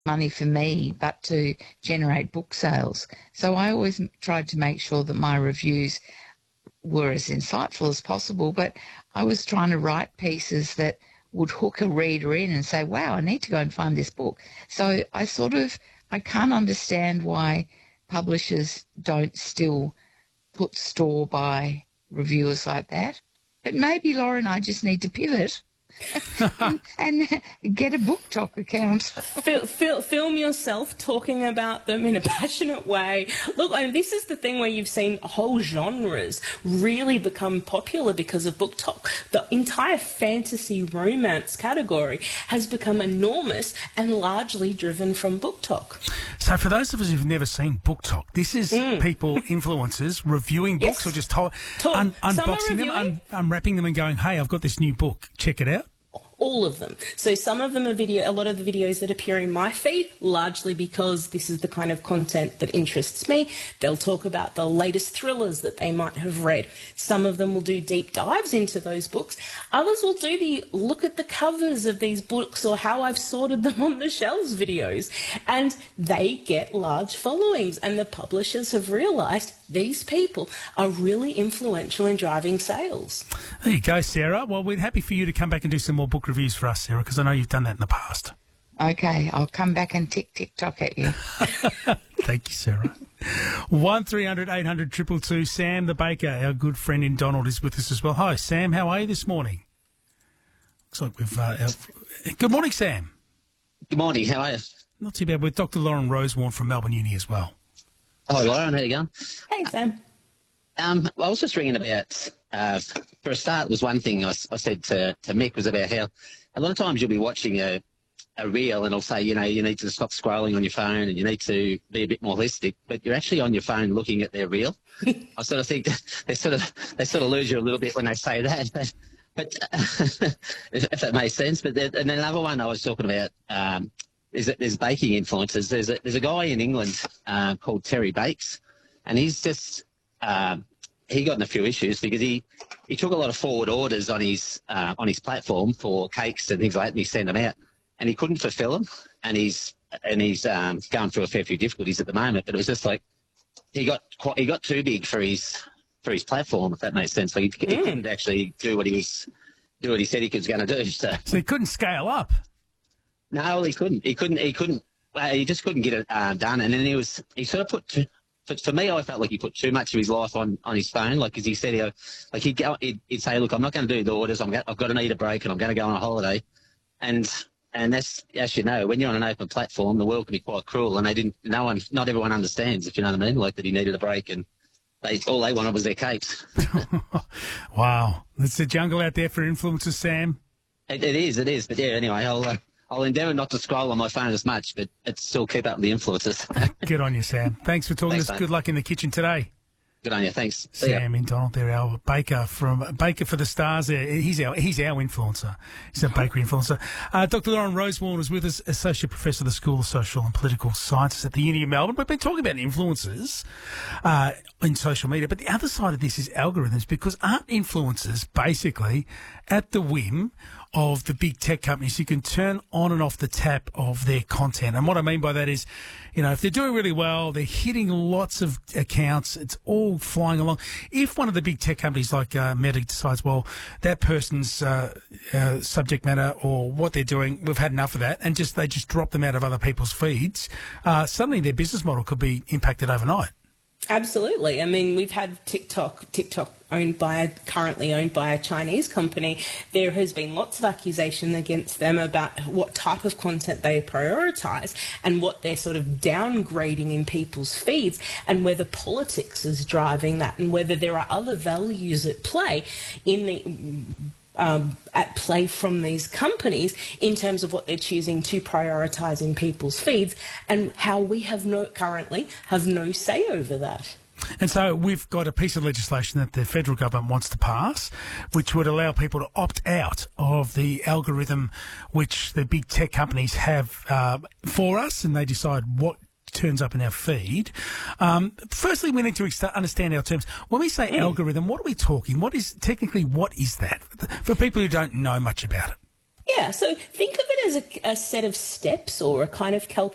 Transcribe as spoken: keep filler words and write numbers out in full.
money for me, but to generate book sales. So I always m- tried to make sure that my reviews were as insightful as possible, but I was trying to write pieces that would hook a reader in and say, wow, I need to go and find this book. So I sort of, I can't understand why publishers don't still put store by reviewers like that. But maybe, Lauren, I just need to pivot and, and get a book talk account. Fil- fil- film yourself talking about them in a passionate way. Look, I mean, this is the thing where you've seen whole genres really become popular because of book talk. The entire fantasy romance category has become enormous and largely driven from book talk. So for those of us who've never seen Book Talk, this is mm. people, influencers, reviewing books yes. or just to- un- unboxing them, un- unwrapping them and going, hey, I've got this new book, check it out. All of them. So some of them are video, a lot of the videos that appear in my feed, largely because this is the kind of content that interests me. They'll talk about the latest thrillers that they might have read. Some of them will do deep dives into those books. Others will do the look at the covers of these books or how I've sorted them on the shelves videos. And they get large followings. And the publishers have realised these people are really influential in driving sales. There you go, Sarah. Well, we're happy for you to come back and do some more book reviews for us, Sarah, because I know you've done that in the past. Okay, I'll come back and tick, tick, tock at you. Thank you, Sarah. one three hundred eight hundred two two two. Sam the Baker, our good friend in Donald, is with us as well. Hi, Sam. How are you this morning? Looks like we've... Uh, our... Good morning, Sam. Good morning. How are you? Not too bad. With Doctor Lauren Rosewarne from Melbourne Uni as well. Hi, Lauren. How you going? Hey, Sam. Um, I was just ringing about, uh, for a start, was one thing I, I said to, to Mick was about how a lot of times you'll be watching a, a reel and it'll say, you know, you need to stop scrolling on your phone and you need to be a bit more holistic, but you're actually on your phone looking at their reel. I sort of think they sort of they sort of lose you a little bit when they say that, but, but uh, if that makes sense. But there, and then another one I was talking about um, is that there's baking influencers. There's a, there's a guy in England uh, called Terry Bakes, and he's just... Um, he got in a few issues because he, he took a lot of forward orders on his uh, on his platform for cakes and things like that, and he sent them out, and he couldn't fulfil them, and he's and he's um, going through a fair few difficulties at the moment. But it was just like he got quite, he got too big for his for his platform, if that makes sense. Like he, he Mm. couldn't actually do what he was do what he said he was going to do. So, So he couldn't scale up. no, he couldn't. He couldn't. He couldn't. Uh, he just couldn't get it uh, done. And then he was he sort of put. Too, For, for me, I felt like he put too much of his life on, on his phone. Like, as he said, he, like he'd, go, he'd, he'd say, look, I'm not going to do the orders. I'm go, I've got to need a break and I'm going to go on a holiday. And and that's, as you know, when you're on an open platform, the world can be quite cruel. And they didn't, no one, not everyone understands, if you know what I mean, like that he needed a break and they all they wanted was their cakes. Wow. It's a jungle out there for influencers, Sam. It, it is, it is. But yeah, anyway, I'll... Uh, I'll endeavour not to scroll on my phone as much, but it's still keep up with the influences. Good on you, Sam. Thanks for talking Thanks, to us. mate. Good luck in the kitchen today. Good on you. Thanks. See ya. Sam in Donald there, our baker from Baker for the Stars. There, he's our he's our influencer. He's a bakery influencer. Uh, Doctor Lauren Rosewarne is with us, Associate Professor of the School of Social and Political Sciences at the Uni of Melbourne. We've been talking about influencers uh, in social media, but the other side of this is algorithms, because aren't influencers basically at the whim of the big tech companies? You can turn on and off the tap of their content. And what I mean by that is, you know, if they're doing really well, they're hitting lots of accounts, it's all flying along. If one of the big tech companies like uh, Meta decides, well, that person's uh, uh, subject matter or what they're doing, we've had enough of that, and just they just drop them out of other people's feeds, uh, suddenly their business model could be impacted overnight. Absolutely. I mean, we've had TikTok, TikTok owned by, currently owned by a Chinese company. There has been lots of accusation against them about what type of content they prioritise and what they're sort of downgrading in people's feeds, and whether politics is driving that and whether there are other values at play in the... Um, at play from these companies in terms of what they're choosing to prioritise in people's feeds, and how we have no currently have no say over that. And so we've got a piece of legislation that the federal government wants to pass, which would allow people to opt out of the algorithm which the big tech companies have uh, for us, and they decide what turns up in our feed. Um, firstly, we need to ex- understand our terms. When we say mm. algorithm, what are we talking? What is technically, what is that for people who don't know much about it? Yeah, so think of it as a, a set of steps or a kind of calculation